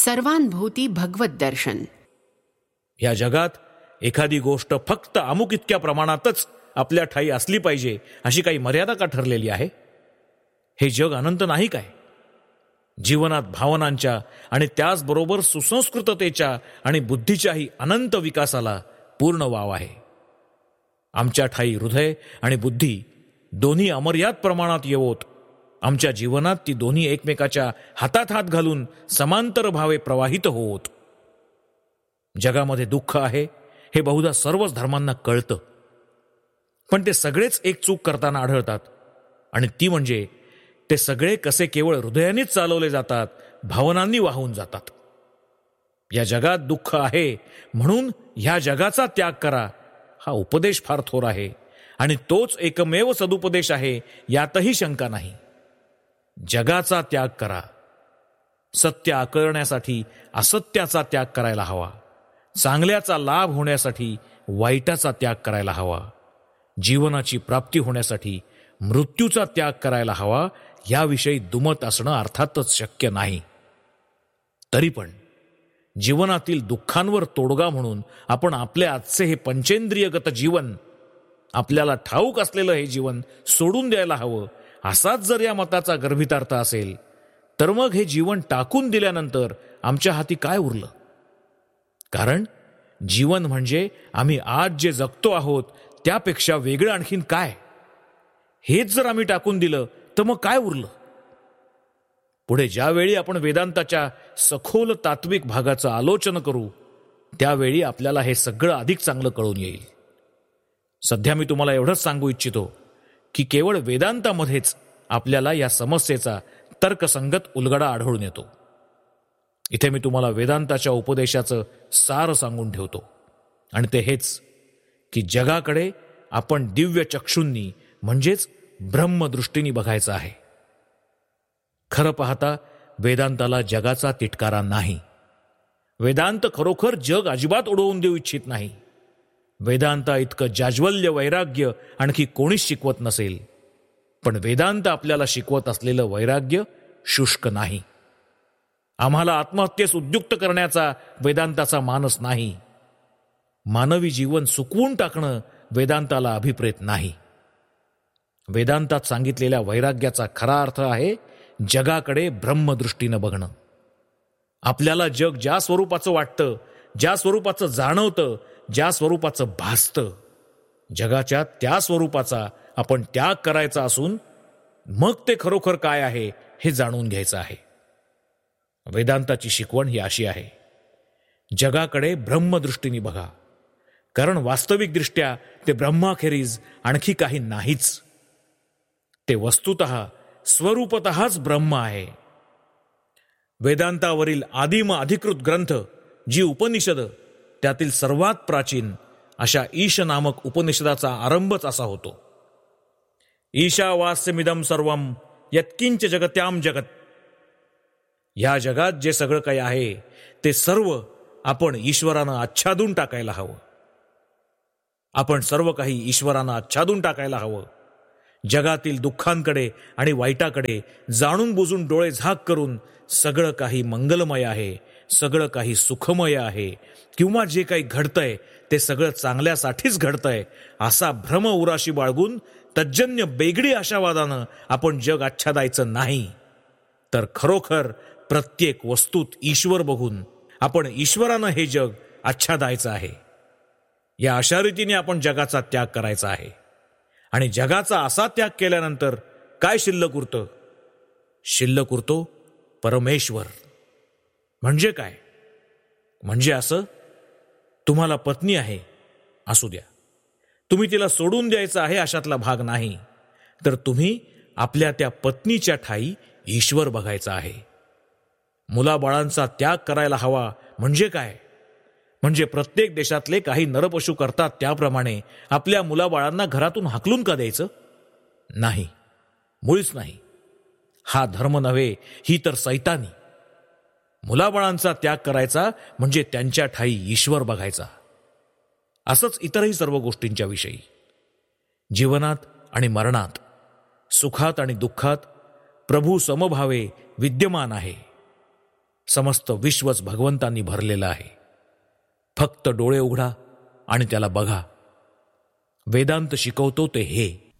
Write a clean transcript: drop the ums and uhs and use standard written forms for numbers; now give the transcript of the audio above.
सर्वांभूती भगवत दर्शन. या जगात एखादी गोष्ट फक्त अमुक इतक्या प्रमाणातच आपल्या ठाई असली पाहिजे अशी काही मर्यादा का ठरलेली आहे? हे जग अनंत नाही काय? जीवनात भावनांच्या आणि त्याचबरोबर सुसंस्कृततेच्या आणि बुद्धीच्याही अनंत विकासाला पूर्ण वाव आहे. आमच्या ठाई हृदय आणि बुद्धी दोन्ही अमर्याद प्रमाणात येवोत. आमच्या जीवनात ती दोन्ही एकमेकाच्या हातात हात घालून समांतर भावे प्रवाहित होवोत. जगामध्ये दुःख आहे हे बहुधा सर्वच धर्मांना कळतं, पण ते सगळेच एक चूक करताना आढळतात, आणि ती म्हणजे ते सगळे कसे केवळ हृदयानेच चालवले जातात, भावनांनी वाहून जातात. या जगात दुःख आहे म्हणून ह्या जगाचा त्याग करा हा उपदेश फार थोर आहे, आणि तोच एकमेव सदुपदेश आहे यातही शंका नाही. जगाचा त्याग करा. सत्य आकळण्यासाठी असत्याचा त्याग करायला हवा. चांगल्याचा लाभ होण्यासाठी वाईटाचा त्याग करायला हवा. जीवनाची प्राप्ती होण्यासाठी मृत्यूचा त्याग करायला हवा. याविषयी दुमत असणं अर्थातच शक्य नाही. तरी पण जीवनातील दुःखांवर तोडगा म्हणून आपण आपले आजचे हे पंचेंद्रियगत जीवन, आपल्याला ठाऊक असलेलं हे जीवन सोडून द्यायला हवं, असाच जर या मताचा गर्भितार्थ असेल तर मग हे जीवन टाकून दिल्यानंतर आमच्या हाती काय उरलं? कारण जीवन म्हणजे आम्ही आज जे जगतो आहोत त्यापेक्षा वेगळं आणखीन काय? हेच जर आम्ही टाकून दिलं तर मग काय उरलं? पुढे ज्यावेळी आपण वेदांताच्या सखोल तात्विक भागाचं आलोचन करू त्यावेळी आपल्याला हे सगळं अधिक चांगलं कळून येईल. सध्या मी तुम्हाला एवढंच सांगू इच्छितो की केवळ वेदांतामध्येच आपल्याला या समस्येचा तर्कसंगत उलगडा आढळून येतो. इथे मी तुम्हाला वेदांताच्या उपदेशाचं सार सांगून ठेवतो, आणि ते हेच की जगाकडे आपण दिव्य चक्षूंनी म्हणजेच ब्रह्मदृष्टीने बघायचं आहे. खरं पाहता वेदांताला जगाचा तिटकारा नाही. वेदांत खरोखर जग अजिबात उडवून देऊ इच्छित नाही. वेदांता इतकं जाज्वल्य वैराग्य आणखी कोणीच शिकवत नसेल. पण वेदांत आपल्याला शिकवत असलेलं वैराग्य शुष्क नाही. आम्हाला आत्महत्येस उद्युक्त करण्याचा वेदांताचा मानस नाही. मानवी जीवन सुकवून टाकणं वेदांताला अभिप्रेत नाही. वेदांतात सांगितलेल्या वैराग्याचा खरा अर्थ आहे जगाकडे ब्रह्मदृष्टीनं बघणं. आपल्याला जग ज्या स्वरूपाचं वाटतं, ज्या स्वरूपाचं जाणवतं, ज्या स्वरूपाचं भासतं, जगाच्या त्या स्वरूपाचा आपण त्याग करायचा असून मग ते खरोखर काय आहे हे जाणून घ्यायचं आहे. वेदांताची शिकवण ही अशी आहे, जगाकडे ब्रह्मदृष्टीने बघा, कारण वास्तविकदृष्ट्या ते ब्रह्माखेरीज आणखी काही नाहीच. ते वस्तुतः स्वरूपतःच ब्रह्म आहे. वेदांतावरील आदिम अधिकृत ग्रंथ जी उपनिषद, त्यातील सर्वात प्राचीन अशा ईश नामक उपनिषदाचा आरंभच असा होतो. ईशावास्यमिदं सर्वं यत्किंच जगत्याम जगत. ह्या जगात जे सगळं काही आहे ते सर्व आपण ईश्वरानं आच्छादून टाकायला हवं. आपण सर्व काही ईश्वरानं आच्छादून टाकायला हवं. जगातील दुःखांकडे आणि वाईटाकडे जाणून बुजून डोळे झाक करून सगळं काही मंगलमय आहे, सगळं काही सुखमय आहे, किंवा जे काही घडतंय ते सगळं चांगल्यासाठीच घडतंय असा भ्रम उराशी बाळगून तज्जन्य बेगडी आशावादानं आपण जग आच्छादायचं नाही, तर खरोखर प्रत्येक वस्तूत ईश्वर बघून आपण ईश्वरानं हे जग आच्छादायचं आहे. या अशा रीतीने आपण जगाचा त्याग करायचा आहे. आणि जगाचा असा त्याग केल्यानंतर काय शिल्लक उरतं? शिल्लक उरतो परमेश्वर. म्हणजे काय? म्हणजे असं, तुम्हाला पत्नी आहे, असू द्या, तुम्ही तिला सोडून द्यायचं आहे अशातला भाग नाही, तर तुम्ही आपल्या त्या पत्नीच्या ठाई ईश्वर बघायचा आहे. मुलाबाळांचा त्याग करायला हवा म्हणजे काय? म्हणजे प्रत्येक देशातले काही नरपशु करतात त्याप्रमाणे आपल्या मुलाबाळांना घरातून हाकलून का द्यायचं? नाही, मुळीच नाही. हा धर्म नव्हे, ही तर सैतानी. मुलाबाळांचा त्याग करायचा म्हणजे त्यांच्या ठाई ईश्वर बघायचा. असंच इतरही सर्व गोष्टींच्या विषयी. जीवनात आणि मरणात, सुखात आणि दुःखात प्रभू समभावे विद्यमान आहे. समस्त विश्वच भगवंतांनी भरलेलं आहे. फक्त डोळे उघडा आणि त्याला बघा. वेदांत शिकवतो ते हे